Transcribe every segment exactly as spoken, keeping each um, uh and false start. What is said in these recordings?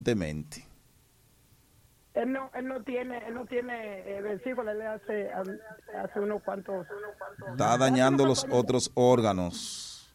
Mente. Él no, él no tiene, él no tiene eh, versículo, él hace, hace unos cuantos. Está dañando los otros órganos.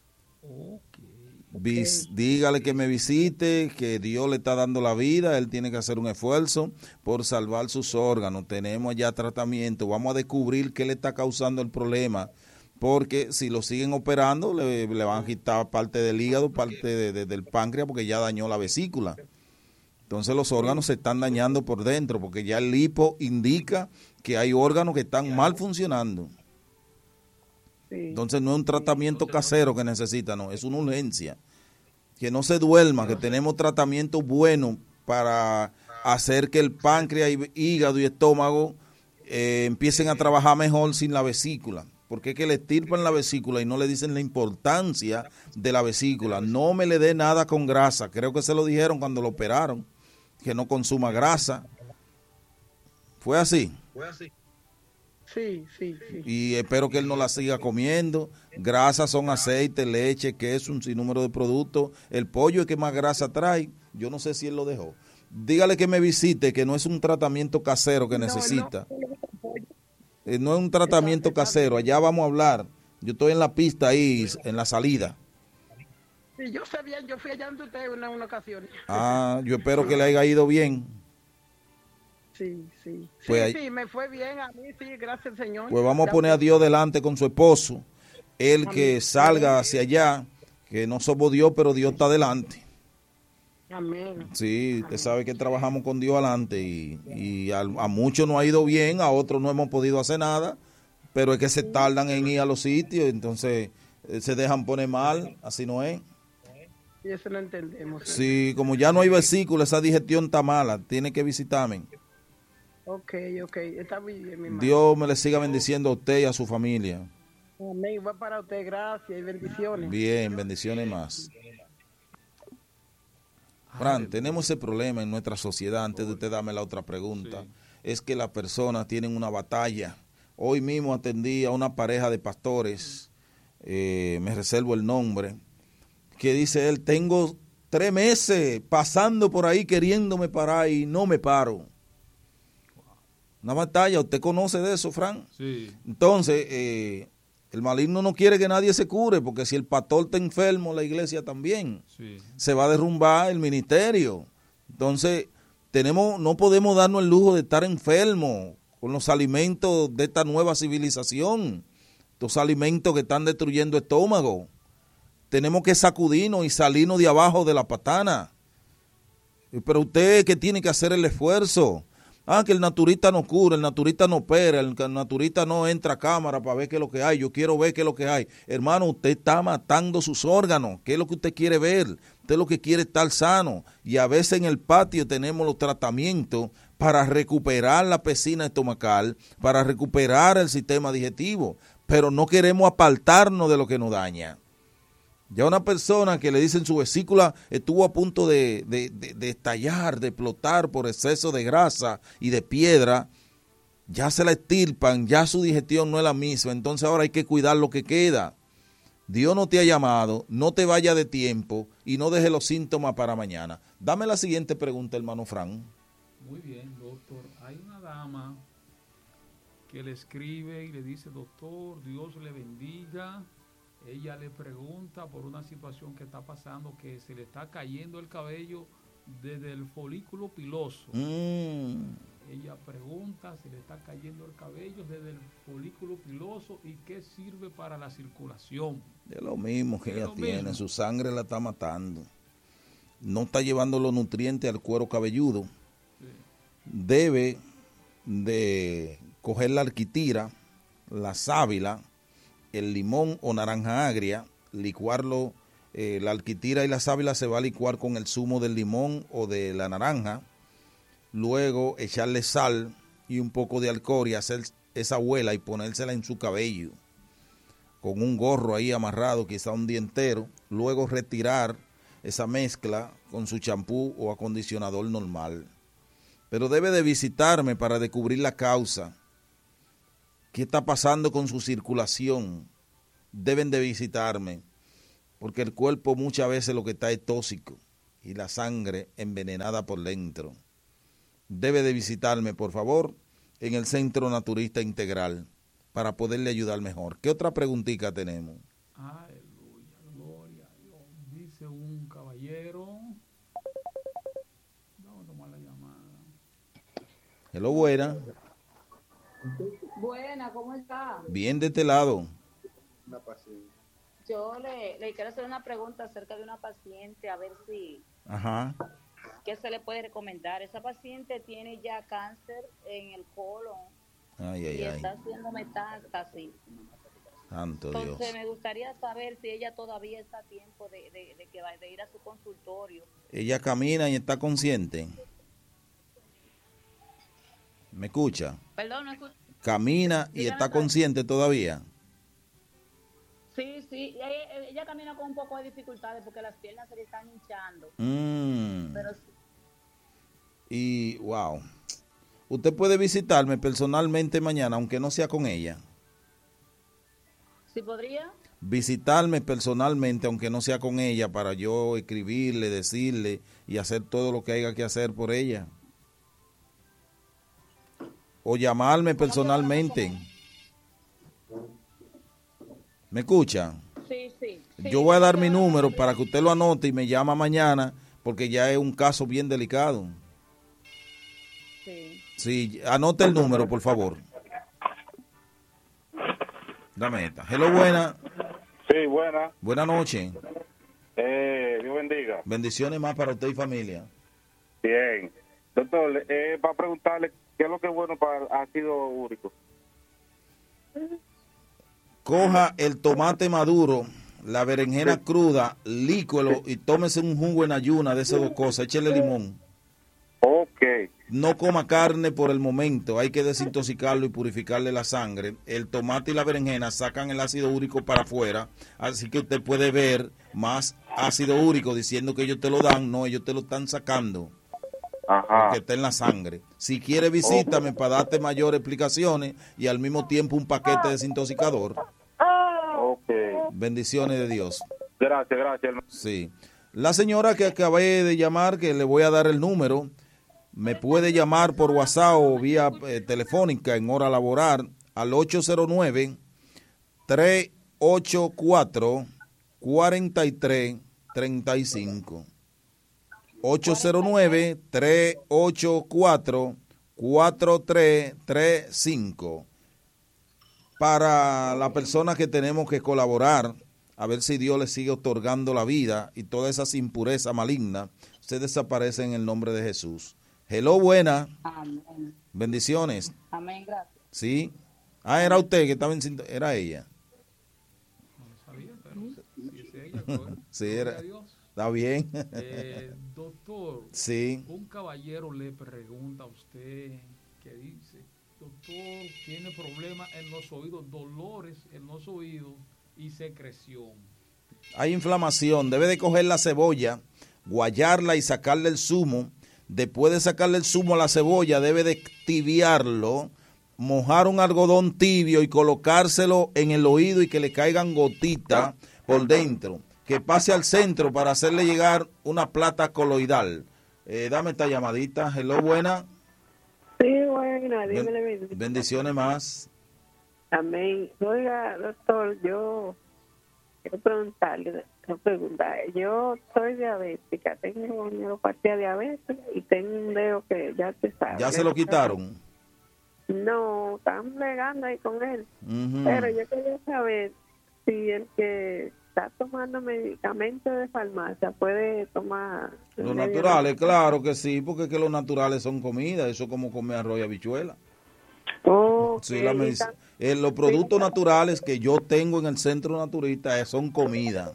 Vis, dígale que me visite, que Dios le está dando la vida, él tiene que hacer un esfuerzo por salvar sus órganos. Tenemos ya tratamiento, vamos a descubrir qué le está causando el problema, porque si lo siguen operando le, le van a quitar parte del hígado, parte de, de, del páncreas, porque ya dañó la vesícula. Entonces los órganos se están dañando por dentro, porque ya el lipo indica que hay órganos que están mal funcionando. Entonces no es un tratamiento casero que necesita, no, es una urgencia. Que no se duerma, que tenemos tratamiento bueno para hacer que el páncreas, hígado y estómago eh, empiecen a trabajar mejor sin la vesícula. Porque es que le estirpan la vesícula y no le dicen la importancia de la vesícula. No me le dé nada con grasa, creo que se lo dijeron cuando lo operaron, que no consuma grasa. ¿Fue así? Fue así. Sí, sí, sí. Y espero que él no la siga comiendo. Grasas son aceite, leche, queso, un sinnúmero de productos. El pollo es que más grasa trae. Yo no sé si él lo dejó. Dígale que me visite, que no es un tratamiento casero que necesita. No, no, eh, no es un tratamiento casero. Allá vamos a hablar. Yo estoy en la pista ahí, en la salida. Sí, yo sé bien, yo fui allá donde usted en una, una ocasión. Ah, yo espero que le haya ido bien. Sí, sí, sí, pues, sí, me fue bien a mí, sí, gracias al Señor. Pues vamos a poner a Dios delante con su esposo, él que salga hacia allá, que no somos Dios, pero Dios está delante. Amén. Sí, usted sabe que trabajamos con Dios adelante y, y a, a muchos no ha ido bien, a otros no hemos podido hacer nada, pero es que se tardan en ir a los sitios, entonces eh, se dejan poner mal, así no es. Y eso lo entendemos. Sí, como ya no hay versículo, esa digestión está mala, tiene que visitarme. Ok, ok, está muy bien, mi hermano. Dios me le siga bendiciendo a usted y a su familia. Amén, va para usted, gracias y bendiciones. Bien, bendiciones más. Fran, tenemos ese problema en nuestra sociedad, antes de usted darme la otra pregunta, sí. Es que las personas tienen una batalla. Hoy mismo atendí a una pareja de pastores, eh, me reservo el nombre, que dice él, tengo tres meses pasando por ahí queriéndome parar y no me paro. Una batalla, ¿usted conoce de eso, Fran? Sí. Entonces, eh, el maligno no quiere que nadie se cure, porque si el pastor está enfermo, la iglesia también. Sí. Se va a derrumbar el ministerio. Entonces, tenemos, no podemos darnos el lujo de estar enfermos con los alimentos de esta nueva civilización, estos alimentos que están destruyendo estómago. Tenemos que sacudirnos y salirnos de abajo de la patana. Pero usted que tiene que hacer el esfuerzo. Ah, que el naturista no cura, el naturista no opera, el naturista no entra a cámara para ver qué es lo que hay. Yo quiero ver qué es lo que hay. Hermano, usted está matando sus órganos. ¿Qué es lo que usted quiere ver? Usted lo que quiere es estar sano. Y a veces en el patio tenemos los tratamientos para recuperar la piscina estomacal, para recuperar el sistema digestivo. Pero no queremos apartarnos de lo que nos daña. Ya una persona que le dicen su vesícula estuvo a punto de, de, de, de estallar, de explotar por exceso de grasa y de piedra, ya se la estirpan, ya su digestión no es la misma, entonces ahora hay que cuidar lo que queda. Dios no te ha llamado, no te vaya de tiempo y no deje los síntomas para mañana. Dame la siguiente pregunta, hermano Fran. Muy bien, doctor. Hay una dama que le escribe y le dice, doctor, Dios le bendiga. Ella le pregunta por una situación que está pasando, que se le está cayendo el cabello desde el folículo piloso. Mm. Ella pregunta si le está cayendo el cabello desde el folículo piloso y qué sirve para la circulación. Es lo mismo que es ella tiene, mismo. Su sangre la está matando. No está llevando los nutrientes al cuero cabelludo. Sí. Debe de coger la arquitira, la sábila, el limón o naranja agria, licuarlo, eh, la alquitira y la sábila se va a licuar con el zumo del limón o de la naranja, luego echarle sal y un poco de alcohol y hacer esa abuela y ponérsela en su cabello, con un gorro ahí amarrado quizá un día entero, luego retirar esa mezcla con su champú o acondicionador normal. Pero debe de visitarme para descubrir la causa. ¿Qué está pasando con su circulación? Deben de visitarme, porque el cuerpo muchas veces lo que está es tóxico y la sangre envenenada por dentro. Debe de visitarme, por favor, en el Centro Naturista Integral para poderle ayudar mejor. ¿Qué otra preguntita tenemos? Aleluya, gloria a Dios. Dice un caballero. Vamos a tomar la llamada. Hello, buena. Buena, ¿cómo está? Bien de este lado. Yo le, le quiero hacer una pregunta acerca de una paciente, a ver si, Ajá. ¿qué se le puede recomendar? Esa paciente tiene ya cáncer en el colon Ay, ay, y ay. está haciendo metástasis. Santo Dios. Entonces me gustaría saber si ella todavía está a tiempo de, de, de, que va, de ir a su consultorio. Ella camina y está consciente. ¿Me escucha? Perdón, no escucho. Camina y Dígame, está pues. consciente todavía. Sí, sí, ella, ella camina con un poco de dificultades porque las piernas se le están hinchando. Mm. Pero sí. Y, wow. Usted puede visitarme personalmente mañana, aunque no sea con ella. ¿Sí podría? Visitarme personalmente, aunque no sea con ella, para yo escribirle, decirle y hacer todo lo que haya que hacer por ella. O llamarme personalmente. ¿Me escucha? Sí, sí. sí Yo voy a dar mi puedo- número para que usted lo anote y me llama mañana, porque ya es un caso bien delicado. Sí. Sí, anote el número, por favor. Dame esta. Hello, buena. Sí, buena. Buenas noches. Eh, Dios bendiga. Bendiciones más para usted y familia. Bien. Doctor, eh, para preguntarle, ¿qué es lo que es bueno para ácido úrico? Coja el tomate maduro, la berenjena cruda, lícuelo y tómese un jugo en ayuna de esas dos cosas. Échele limón. Ok. No coma carne por el momento, hay que desintoxicarlo y purificarle la sangre. El tomate y la berenjena sacan el ácido úrico para afuera, así que usted puede ver más ácido úrico diciendo que ellos te lo dan, no, ellos te lo están sacando, Ajá. porque está en la sangre. Si quiere visítame para darte mayores explicaciones y al mismo tiempo un paquete desintoxicador. Ok. Bendiciones de Dios. Gracias, gracias. hermano. Sí. La señora que acabé de llamar, que le voy a dar el número, me puede llamar por WhatsApp o vía eh, telefónica en hora laboral al ocho cero nueve, tres ocho cuatro, cuatro tres tres cinco. ocho cero nueve, tres ocho cuatro, cuatro tres tres cinco. Para la persona que tenemos que colaborar, a ver si Dios le sigue otorgando la vida y todas esas impurezas malignas se desaparecen en el nombre de Jesús. Hello, buena. Amén. Bendiciones. Amén, gracias. Sí. Ah, era usted que estaba en sinto- era ella. No lo sabía, pero si es ella, gloria, Sí, gloria era. a Dios. Está bien. Eh, doctor, Sí. un caballero le pregunta a usted que dice, doctor, tiene problemas en los oídos, dolores en los oídos y secreción. Hay inflamación. Debe de coger la cebolla, guayarla y sacarle el zumo. Después de sacarle el zumo a la cebolla, debe de tibiarlo, mojar un algodón tibio y colocárselo en el oído y que le caigan gotitas por dentro. Que pase al centro para hacerle llegar una plata coloidal. Eh, dame esta llamadita. Hello, buena. Sí, buena, Dios me le Ben- bendiga. bendiciones más. Amén. Oiga, doctor, yo quiero preguntarle, quiero preguntar, yo soy diabética, tengo neuropatía diabética y tengo un dedo que ya te sabe. Ya se lo quitaron. No, están bregando ahí con él. Ujú. Pero yo quería saber si el que está tomando medicamentos de farmacia puede tomar... Los naturales, claro que sí, porque es que los naturales son comida, eso es como comer arroz y habichuela. Oh, Sí, la medic- eh, los productos naturales que yo tengo en el centro naturista eh, son comida.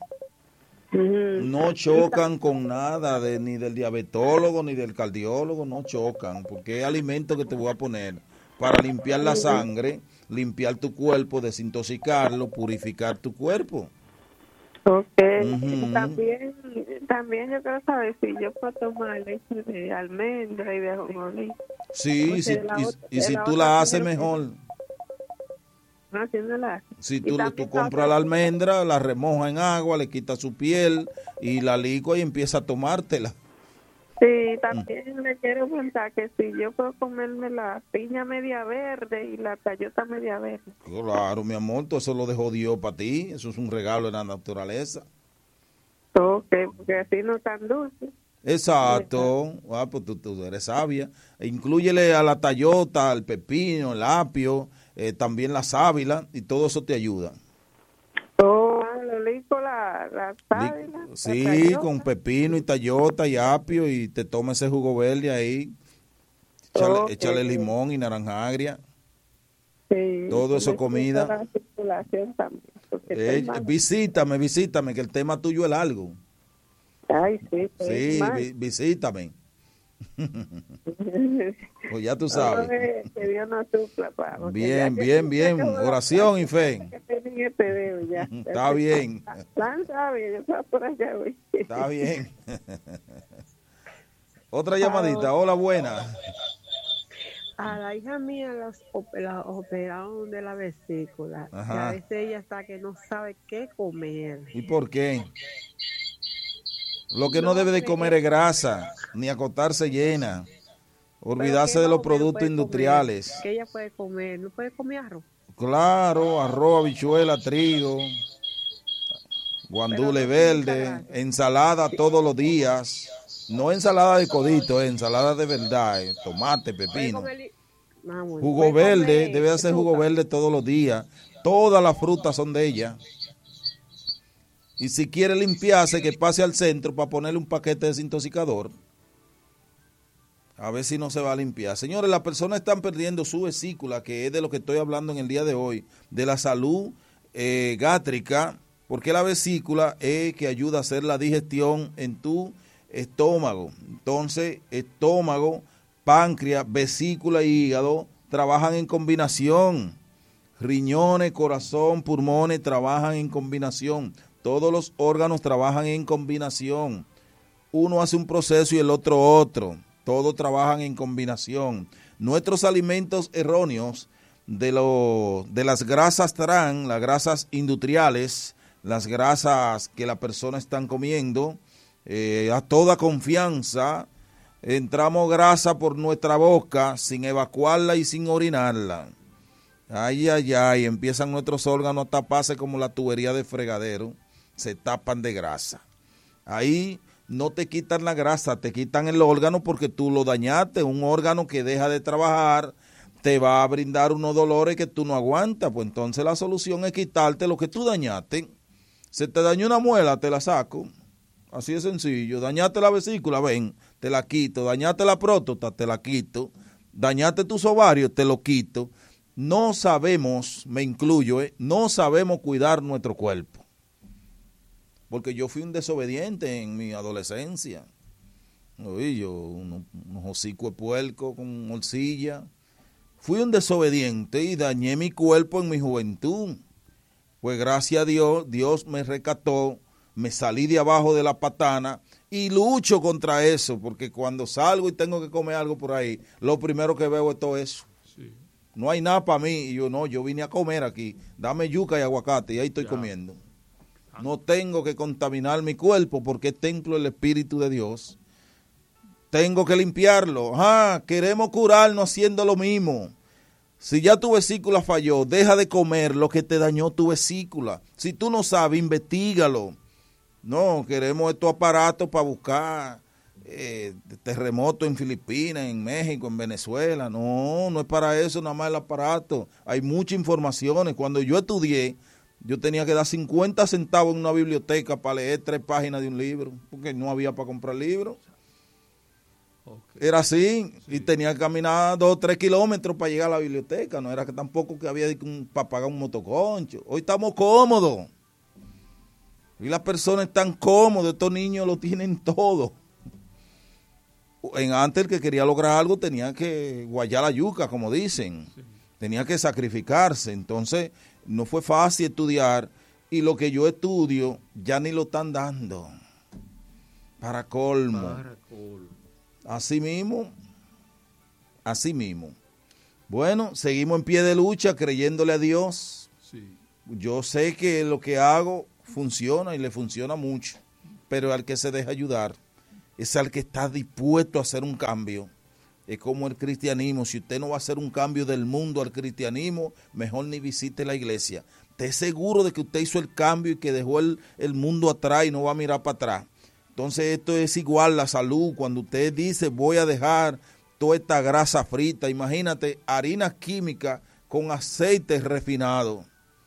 No chocan con nada, de, ni del diabetólogo ni del cardiólogo, no chocan, porque es alimento que te voy a poner para limpiar la sangre, limpiar tu cuerpo, desintoxicarlo, purificar tu cuerpo. Ok, Ujú. también, también yo quiero saber si yo puedo tomar leche de almendra y de ajonjolí. Sí, Porque sí, de la y, otra- y de si la tú otra la haces quiero que- mejor. haciéndola. Si Y tú, le- tú también compras la almendra, la remojas en agua, le quitas su piel y la licua y empieza a tomártela. Sí, también le quiero preguntar que si yo puedo comerme la piña media verde y la tallota media verde. Claro, mi amor, todo eso lo dejó Dios para ti. Eso es un regalo de la naturaleza. Ok, porque así no tan dulce. Exacto. Ah, pues tú, tú eres sabia. E inclúyele a la tallota, al pepino, el apio, eh, también la sábila y todo eso te ayuda. Oh, lo lico la, la sábila. la Sí, tallota. con pepino y tallota y apio y te toma ese jugo verde ahí. Échale, Ok. échale limón y naranja agria. Sí, todo eso me comida. siento la circulación también, porque Eh, estoy mal. visítame, visítame, que el tema tuyo es largo. Ay, sí, estoy Sí, mal. vi- visítame. Pues ya tú sabes. Ay, que Dios nos supla, pa, porque Bien, ya que- bien, ya bien. que voy a- Oración y fe. que tenía este dedo ya. Está bien. Plan sabe, yo estaba por allá hoy. Está bien. Otra llamadita. Hola, buena. A la hija mía las, op- la operaron de la vesícula. Ajá. Y a veces ella está que no sabe qué comer. ¿Y por qué? Lo que no debe de comer es grasa, ni acostarse llena. Olvidarse Pero de ¿qué los más productos puede comer? industriales. ¿Qué ella puede comer? ¿No puede comer arroz? Claro, arroz, habichuela, trigo, guandule Pero no verde, mucha grasa. ensalada todos los días. No ensalada de codito, eh, ensalada de verdad, eh, tomate, ¿Puede pepino. comer li- Ah, bueno. Jugo ¿Puede verde, comer debe hacer jugo fruta? verde todos los días. Todas las frutas son de ella. Y si quiere limpiarse, que pase al centro para ponerle un paquete de desintoxicador. A ver si no se va a limpiar. Señores, las personas están perdiendo su vesícula, que es de lo que estoy hablando en el día de hoy, de la salud eh, gástrica, porque la vesícula es que ayuda a hacer la digestión en tu estómago. Entonces, estómago, páncreas, vesícula y hígado trabajan en combinación. Riñones, corazón, pulmones trabajan en combinación. Todos los órganos trabajan en combinación. Uno hace un proceso y el otro otro. Todos trabajan en combinación. Nuestros alimentos erróneos de, lo, de las grasas trans, las grasas industriales, las grasas que las personas están comiendo, eh, a toda confianza, entramos grasa por nuestra boca sin evacuarla y sin orinarla. Ay, ay, ay, empiezan nuestros órganos a taparse como la tubería de fregadero, se tapan de grasa. Ahí no te quitan la grasa, te quitan el órgano porque tú lo dañaste. Un órgano que deja de trabajar te va a brindar unos dolores que tú no aguantas. Pues entonces la solución es quitarte lo que tú dañaste. Se te dañó una muela, te la saco. Así de sencillo. Dañaste la vesícula, ven, te la quito. Dañaste la próstata, te la quito. Dañaste tus ovarios, te lo quito. No sabemos, me incluyo, ¿eh? no sabemos cuidar nuestro cuerpo. Porque yo fui un desobediente en mi adolescencia. Oye, yo, unos, unos hocicos de puerco con morcilla. Fui un desobediente y dañé mi cuerpo en mi juventud. Pues gracias a Dios, Dios me rescató, me salí de abajo de la patana y lucho contra eso, porque cuando salgo y tengo que comer algo por ahí, lo primero que veo es todo eso. Sí. No hay nada para mí. Y yo, no, yo vine a comer aquí. Dame yuca y aguacate y ahí estoy Ya. comiendo. No tengo que contaminar mi cuerpo porque es templo del Espíritu de Dios. Tengo que limpiarlo. Ah, queremos curarnos haciendo lo mismo. Si ya tu vesícula falló, deja de comer lo que te dañó tu vesícula. Si tú no sabes, investígalo. No, queremos estos aparatos para buscar eh, terremotos en Filipinas, en México, en Venezuela. No, no es para eso nada más el aparato. Hay muchas informaciones. Cuando yo estudié, yo tenía que dar cincuenta centavos en una biblioteca para leer tres páginas de un libro, porque no había para comprar libros. Okay. Era así, y tenía que caminar dos o tres kilómetros para llegar a la biblioteca. No era que tampoco que había para pagar un motoconcho. Hoy estamos cómodos. Y las personas están cómodas, estos niños lo tienen todo. En antes el que quería lograr algo tenía que guayar la yuca, como dicen. Sí. Tenía que sacrificarse. Entonces no fue fácil estudiar y lo que yo estudio ya ni lo están dando. Para colmo. Para colmo. Así mismo, así mismo. Bueno, seguimos en pie de lucha, creyéndole a Dios. Sí. Yo sé que lo que hago funciona y le funciona mucho, pero al que se deja ayudar es al que está dispuesto a hacer un cambio. Es como el cristianismo, si usted no va a hacer un cambio del mundo al cristianismo, mejor ni visite la iglesia. Esté seguro de que usted hizo el cambio y que dejó el, el mundo atrás y no va a mirar para atrás. Entonces esto es igual la salud, cuando usted dice voy a dejar toda esta grasa frita, imagínate, harina química con aceite refinado.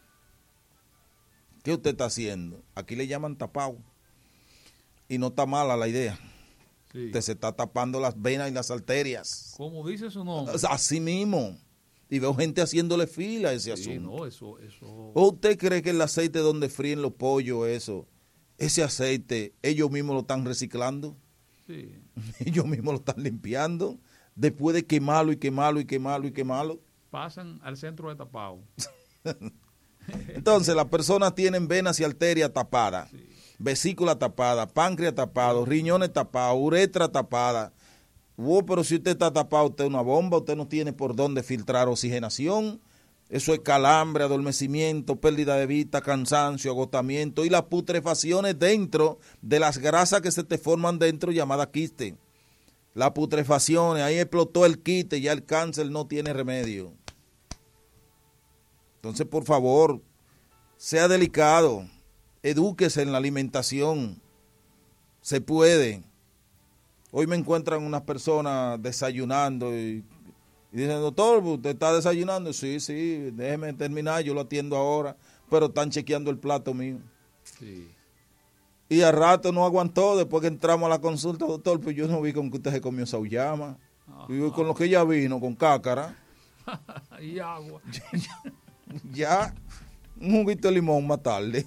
¿Qué usted está haciendo? Aquí le llaman tapado. Y no está mala la idea. Sí. Usted se está tapando las venas y las arterias. Como dice su nombre. Así mismo. Y veo gente haciéndole fila a ese Sí, asunto. no, eso, eso. ¿O usted cree que el aceite donde fríen los pollos, eso, ese aceite, ellos mismos lo están reciclando? Sí. Ellos mismos lo están limpiando. Después de quemarlo y quemarlo y quemarlo y quemarlo. Pasan al centro de tapado. Entonces las personas tienen venas y arterias tapadas, Sí. vesícula tapada, páncreas tapado, riñones tapados, uretra tapada. Wow, pero si usted está tapado, usted es una bomba, usted no tiene por dónde filtrar oxigenación. Eso es calambre, adormecimiento, pérdida de vista, cansancio, agotamiento y las putrefacciones dentro de las grasas que se te forman dentro, llamadas quiste. Las putrefacciones, ahí explotó el quiste, ya el cáncer no tiene remedio. Entonces, por favor, sea delicado, edúquese en la alimentación, se puede. Hoy me encuentran unas personas desayunando y, y dicen, doctor, ¿usted está desayunando? Sí, sí, déjeme terminar, yo lo atiendo ahora, pero están chequeando el plato mío. Sí. Y al rato no aguantó, después que entramos a la consulta, doctor, pues yo no vi con que usted se comió esa auyama. Y con lo que ella vino, con cácara. Y agua. Ya, un juguito de limón más tarde.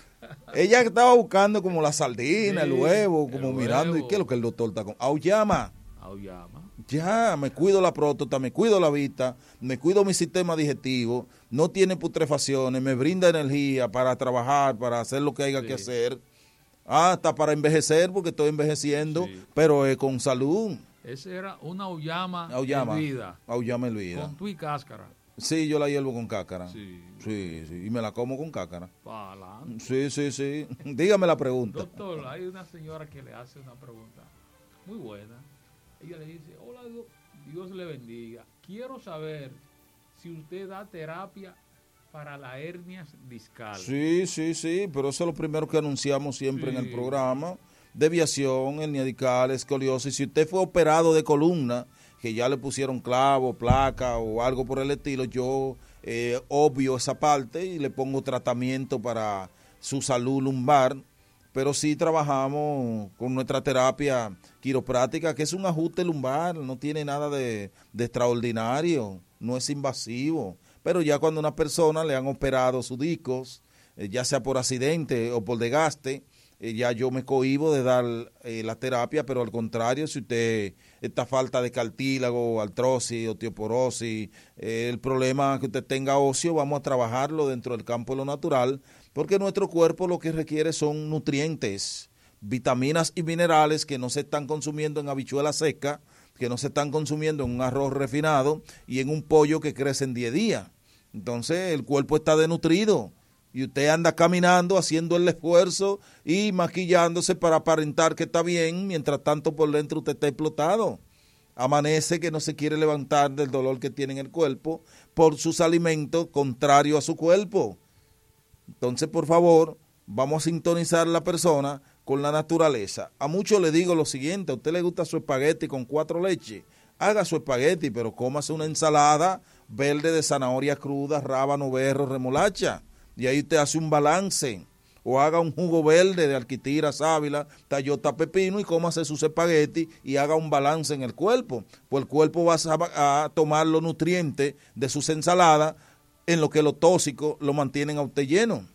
Ella estaba buscando como la sardina, Sí, el huevo, como el mirando, huevo. ¿y qué es lo que el doctor está con? Auyama. Auyama. Ya, me cuido la próstata, me cuido la vista, me cuido mi sistema digestivo, no tiene putrefacciones, me brinda energía para trabajar, para hacer lo que haya Sí. que hacer. Ah, hasta para envejecer, porque estoy envejeciendo, Sí. pero es con salud. Ese era una auyama, Auyama. hervida, Auyama hervida. con tu y cáscara. Sí, yo la hiervo con cácara. Sí. Sí, sí, y me la como con cácara. Pa' adelante. Sí, sí, sí. Dígame la pregunta. Doctor, hay una señora que le hace una pregunta muy buena. Ella le dice, hola, do- Dios le bendiga. Quiero saber si usted da terapia para la hernia discal. Sí, sí, sí, pero eso es lo primero que anunciamos siempre en el Sí. programa. Deviación, hernia discal, escoliosis. Si usted fue operado de columna, que ya le pusieron clavo, placa o algo por el estilo, yo eh, obvio esa parte y le pongo tratamiento para su salud lumbar. Pero sí trabajamos con nuestra terapia quiropráctica, que es un ajuste lumbar, no tiene nada de, de extraordinario, no es invasivo. Pero ya cuando a una persona le han operado sus discos, eh, ya sea por accidente o por desgaste, eh, ya yo me cohíbo de dar eh, la terapia, pero al contrario, si usted esta falta de cartílago, artrosis, osteoporosis, eh, el problema que usted tenga óseo, vamos a trabajarlo dentro del campo de lo natural, porque nuestro cuerpo lo que requiere son nutrientes, vitaminas y minerales que no se están consumiendo en habichuela seca, que no se están consumiendo en un arroz refinado y en un pollo que crece en diez días. Entonces el cuerpo está desnutrido y usted anda caminando, haciendo el esfuerzo y maquillándose para aparentar que está bien, mientras tanto por dentro usted está explotado. Amanece que no se quiere levantar del dolor que tiene en el cuerpo por sus alimentos contrarios a su cuerpo. Entonces, por favor, vamos a sintonizar a la persona con la naturaleza. A muchos le digo lo siguiente, a usted le gusta su espagueti con cuatro leches, haga su espagueti, pero cómase una ensalada verde de zanahoria cruda, rábano, berro, remolacha, y ahí usted hace un balance. O haga un jugo verde de alquitira, sábila, tayota, pepino y cómase sus espagueti y haga un balance en el cuerpo. Pues el cuerpo va a, a tomar los nutrientes de sus ensaladas, en lo que los tóxicos lo mantienen a usted lleno.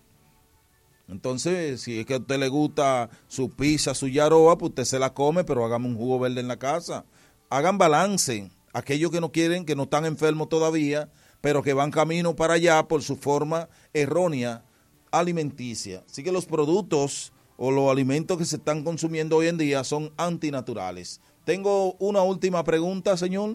Entonces, si es que a usted le gusta su pizza, su yaroa, pues usted se la come, pero hágame un jugo verde en la casa. Hagan balance. Aquellos que no quieren, que no están enfermos todavía, pero que van camino para allá por su forma errónea alimenticia. Así que los productos o los alimentos que se están consumiendo hoy en día son antinaturales. Tengo una última pregunta, señor.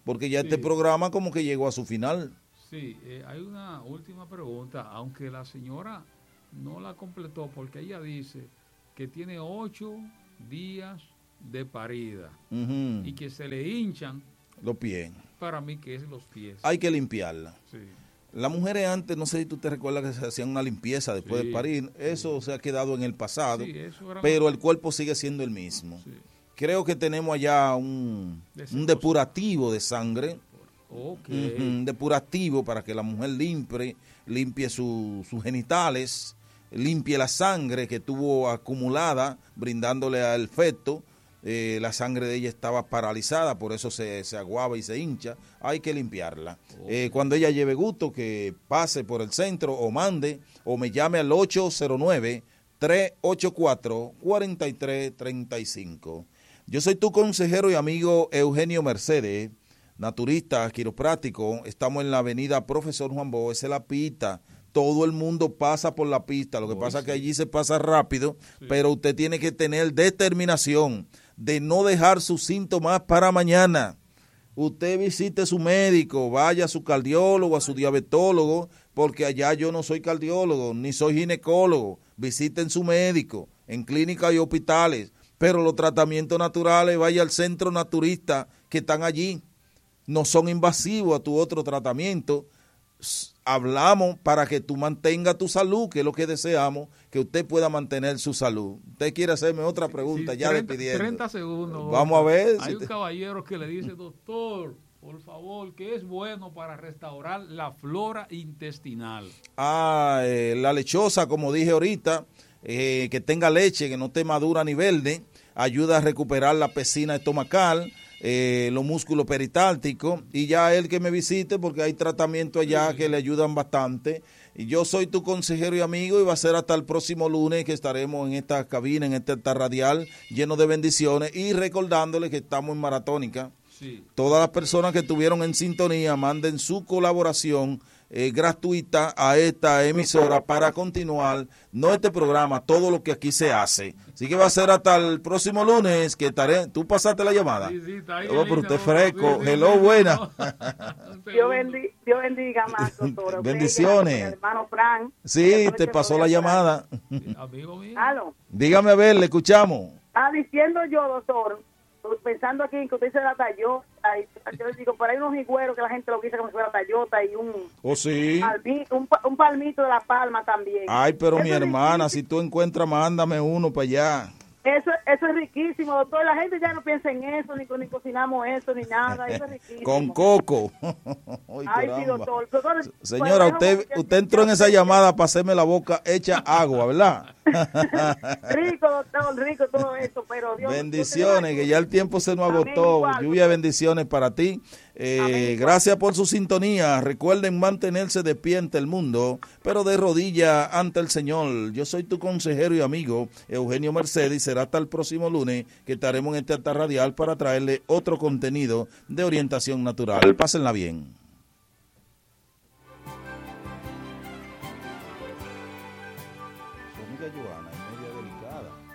porque ya Sí. este programa como que llegó a su final. Sí, eh, hay una última pregunta, aunque la señora no la completó porque ella dice que tiene ocho días de parida Ujú. y que se le hinchan, Los pies. para mí que es los pies. Hay que limpiarla. Sí. Las mujeres antes, no sé si tú te recuerdas que se hacían una limpieza después Sí, de parir, eso se ha quedado en el pasado, Sí, eso era pero más- el cuerpo sigue siendo el mismo. Sí. Creo que tenemos allá un, un depurativo de sangre, Ok. ujú, un depurativo para que la mujer limpie, limpie su- sus genitales, limpie la sangre que tuvo acumulada, brindándole al feto. Eh, la sangre de ella estaba paralizada, por eso se, se aguaba y se hincha. Hay que limpiarla. Eh, cuando ella lleve gusto, que pase por el centro o mande o me llame al ocho cero nueve, tres ocho cuatro, cuatro tres tres cinco. Yo soy tu consejero y amigo Eugenio Mercedes, naturista, quiropráctico. Estamos en la avenida Profesor Juan Bo, esa es la pista. Todo el mundo pasa por la pista, lo que Oh, pasa es que sí. allí se pasa rápido, Sí. pero usted tiene que tener determinación de no dejar sus síntomas para mañana. Usted visite su médico, vaya a su cardiólogo, a su diabetólogo, porque allá yo no soy cardiólogo, ni soy ginecólogo. Visiten su médico en clínicas y hospitales, pero los tratamientos naturales, vaya al centro naturista que están allí. No son invasivos a tu otro tratamiento. S- Hablamos para que tú mantengas tu salud, que es lo que deseamos, que usted pueda mantener su salud. Usted quiere hacerme otra pregunta, Sí, ya treinta, despidiendo. treinta segundos. Vamos a ver. Hay si un te- caballero que le dice, doctor, por favor, ¿qué es bueno para restaurar la flora intestinal? Ah, eh, la lechosa, como dije ahorita, eh, que tenga leche, que no esté madura ni verde, ayuda a recuperar la pecina estomacal, eh, los músculos peritálticos, y ya él que me visite, porque hay tratamientos allá que le ayudan bastante. Y yo soy tu consejero y amigo, y va a ser hasta el próximo lunes que estaremos en esta cabina, en esta, esta radial, lleno de bendiciones, y recordándole que estamos en Maratónica. Sí. Todas las personas que estuvieron en sintonía manden su colaboración eh, gratuita a esta emisora para continuar, no este programa, todo lo que aquí se hace. Así que va a ser hasta el próximo lunes que estaré. ¿Tú pasaste la llamada? Sí, sí, está ahí Oh, en pero línea, usted doctor. fresco. Sí, sí, Hello, sí, buena. no. Un Dios, segundo. bendi- Dios bendiga más, doctora. Usted, Bendiciones. gracias, hermano Frank. Sí, Después te que pasó voy la a llamada. Sí, amigo mío. Aló. Dígame a ver, le escuchamos. Ah, diciendo yo, doctor, pensando aquí en que usted dice la tallota, y yo le digo, pero hay unos higüeros que la gente lo quita como si fuera tallota y un, ¿Oh, sí? palmi- un, pa- un palmito de la palma también. Ay, pero Eso mi es hermana, riquísimo. si tú encuentras, mándame uno para allá. Eso, eso es riquísimo, doctor. La gente ya no piensa en eso, ni, co- ni cocinamos eso, ni nada. Eso es riquísimo. Con coco. Ay, Ay, sí, caramba. doctor. Doctor, Señora, pues, usted bueno, usted entró en esa llamada para hacerme la boca hecha agua, ¿verdad? Rico, doctor, rico todo eso, pero Dios. Bendiciones, que ya el tiempo se nos Amén, agotó. igual, Lluvia de doctor. bendiciones para ti. Eh, Amén, igual. gracias por su sintonía. Recuerden mantenerse de pie ante el mundo, pero de rodilla ante el Señor. Yo soy tu consejero y amigo, Eugenio Mercedes, y será hasta el próximo lunes que estaremos en este altar radial para traerle otro contenido de orientación natural. Pásenla bien. Su amiga Joana es media delicada.